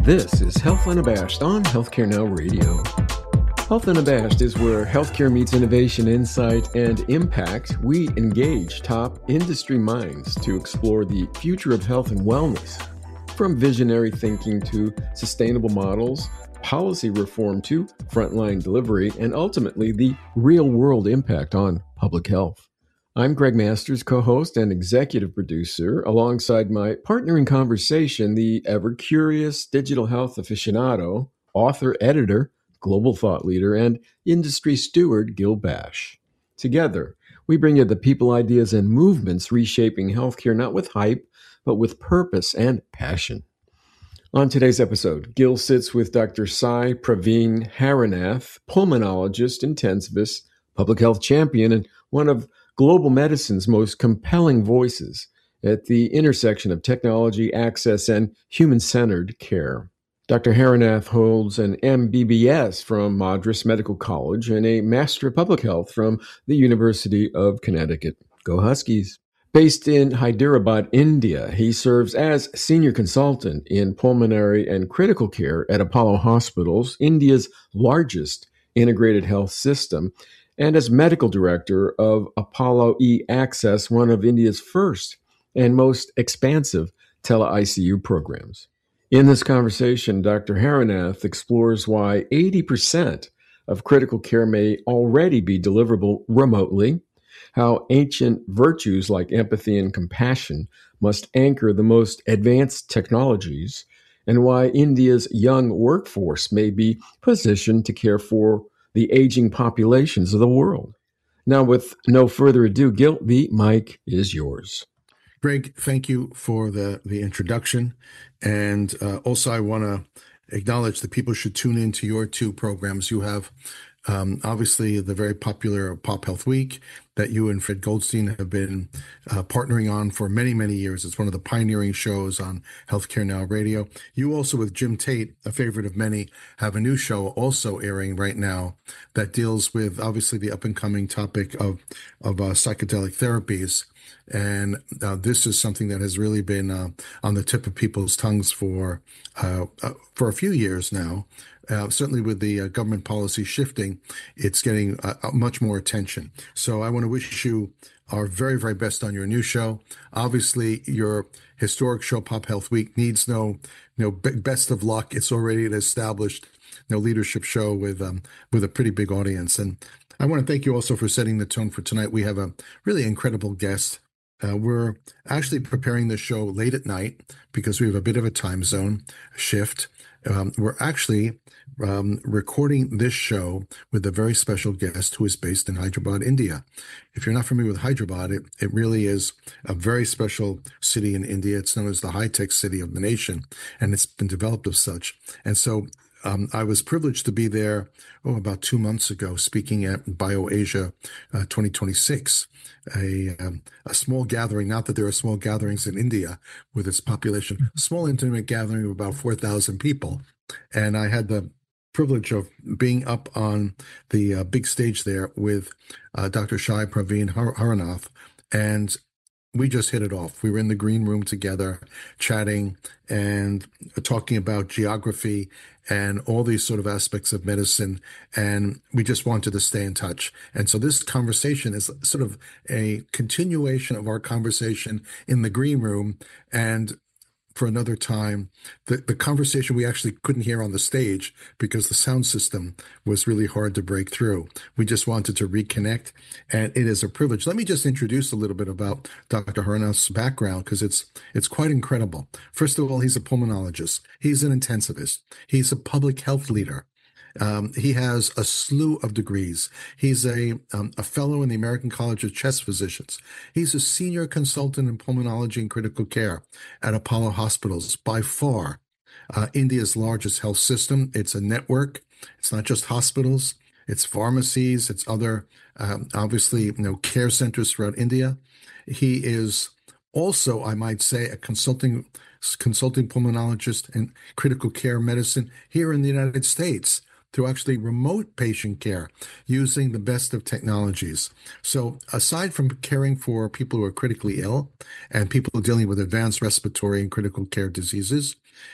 This is Health Unabashed on Healthcare Now Radio. Health Unabashed is where healthcare meets innovation, insight, and impact. We engage top industry minds to explore the future of health and wellness, from visionary thinking to sustainable models, policy reform to frontline delivery, and ultimately the real-world impact on public health. I'm Greg Masters, co-host and executive producer, alongside my partner in conversation, the ever-curious digital health aficionado, author, editor, global thought leader, and industry steward, Gil Bash. Together, we bring you the people, ideas, and movements reshaping healthcare, not with hype, but with purpose and passion. On today's episode, Gil sits with Dr. Sai Praveen Haranath, pulmonologist, intensivist, public health champion, and one of global medicine's most compelling voices at the intersection of technology, access, and human-centered care. Dr. Haranath holds an MBBS from Madras Medical College and a Master of Public Health from the University of Connecticut. Go Huskies! Based in Hyderabad, India, he serves as senior consultant in pulmonary and critical care at Apollo Hospitals, India's largest integrated health system, and as medical director of Apollo E-Access, one of India's first and most expansive tele-ICU programs. In this conversation, Dr. Haranath explores why 80% of critical care may already be deliverable remotely, how ancient virtues like empathy and compassion must anchor the most advanced technologies, and why India's young workforce may be positioned to care for the aging populations of the world. Now, with no further ado, Gil, the mic is yours. Greg, thank you for the introduction. And also, I want to acknowledge that people should tune into your two programs. You have obviously the very popular Pop Health Week that you and Fred Goldstein have been partnering on for many, many years. It's one of the pioneering shows on Healthcare Now Radio. You also, with Jim Tate, a favorite of many, have a new show also airing right now that deals with obviously the up-and-coming topic of psychedelic therapies. And this is something that has really been on the tip of people's tongues for a few years now. Certainly with the government policy shifting, it's getting much more attention. So I want to wish you our very, very best on your new show. Obviously, your historic show, Pop Health Week, needs no best of luck. It's already an established leadership show with a pretty big audience. And I want to thank you also for setting the tone for tonight. We have a really incredible guest. We're actually preparing the show late at night because we have a bit of a time zone shift. We're actually recording this show with a very special guest who is based in Hyderabad, India. If you're not familiar with Hyderabad, it really is a very special city in India. It's known as the high-tech city of the nation, and it's been developed as such. And so I was privileged to be there, about 2 months ago, speaking at BioAsia 2026, a small gathering, not that there are small gatherings in India with its population, a small intimate gathering of about 4,000 people. And I had the privilege of being up on the big stage there with Dr. Sai Praveen Haranath, and we just hit it off. We were in the green room together, chatting and talking about geography and all these sort of aspects of medicine. And we just wanted to stay in touch. And so this conversation is sort of a continuation of our conversation in the green room. And for another time, the conversation we actually couldn't hear on the stage because the sound system was really hard to break through. We just wanted to reconnect, and it is a privilege. Let me just introduce a little bit about Dr. Haranath's background because it's quite incredible. First of all, he's a pulmonologist. He's an intensivist. He's a public health leader. He has a slew of degrees. He's a fellow in the American College of Chest Physicians. He's a senior consultant in pulmonology and critical care at Apollo Hospitals, by far India's largest health system. It's a network. It's not just hospitals. It's pharmacies. It's other, obviously, care centers throughout India. He is also, I might say, a consulting pulmonologist in critical care medicine here in the United States, to actually remote patient care using the best of technologies. So aside from caring for people who are critically ill and people dealing with advanced respiratory and critical care diseases,